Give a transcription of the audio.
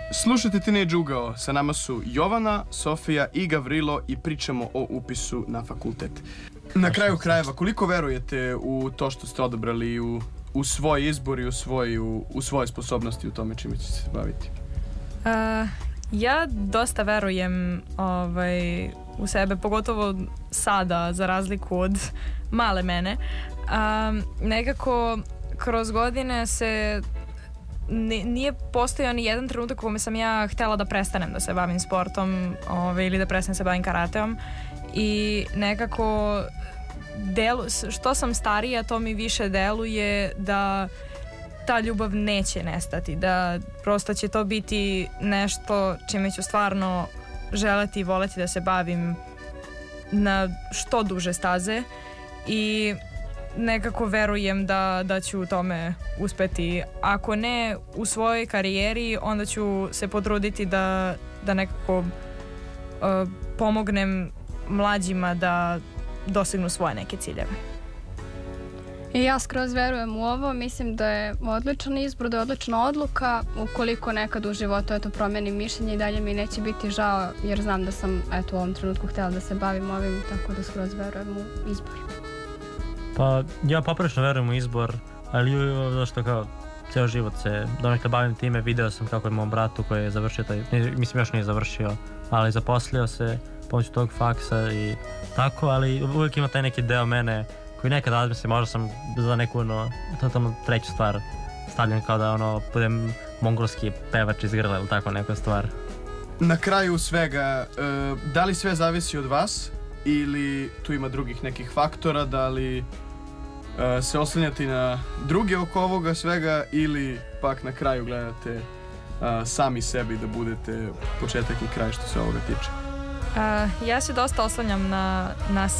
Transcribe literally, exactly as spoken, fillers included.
Slušajte Teenage Ugao, sa nama su Jovana, Sofija i Gavrilo i pričamo o upisu na fakultet. Na kraju krajeva, koliko verujete u to što ste odabrali u, u svoj izbor i u, svoj, u, u svoje sposobnosti u tome čime ćete se baviti? Uh, ja dosta verujem ovaj, u sebe, pogotovo sada, za razliku od male mene. Um, nekako kroz godine se nije postojao ni jedan trenutak u kome sam ja htjela da prestanem da se bavim sportom ovaj, ili da prestanem se bavim karateom i nekako delu, što sam starija to mi više deluje da ta ljubav neće nestati, da prosto će to biti nešto čime ću stvarno želeti i voleti da se bavim na što duže staze i nekako verujem da, da ću u tome uspeti. Ako ne u svojoj karijeri, onda ću se potruditi da, da nekako uh, pomognem mlađima da dostignu svoje neke ciljeve. I ja skroz verujem u ovo, mislim da je odličan izbor, da je odlična odluka. Ukoliko nekad u životu eto, promenim mišljenje i dalje mi neće biti žao, jer znam da sam eto, u ovom trenutku htjela da se bavim ovim, tako da skroz verujem u izbor. Pa ja poprilično verujem u izbor, ali zašto kao ceo život se donekle bavim time, video sam kako je mom bratu koji je završio taj, mislim još nije završio, ali zaposlio se pomoću tog faksa i tako, ali uvijek ima taj neki deo mene koji nekad razmislim, možda sam za neku ono, totalno treću stvar stavljen kao da ono, budem mongolski pevač iz grla ili tako neka stvar. Na kraju svega, da li sve zavisi od vas ili tu ima drugih nekih faktora, da li se oslanjati na druge oko ovoga svega ili pak na kraju gledate sami sebi da budete početak i kraj što se ovoga tiče? Uh, ja se dosta oslanjam na, na